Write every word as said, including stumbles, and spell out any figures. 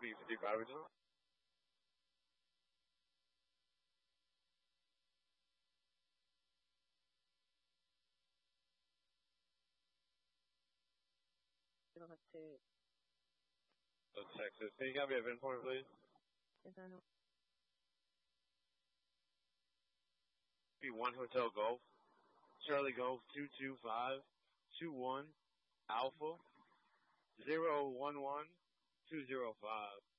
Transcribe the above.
B fifty-five original. zero two. So Texas. Can you have me a V I N for me, please? Yes, I know. Be one Hotel Golf. Charlie Golf two two five two one Alpha zero one one two zero five.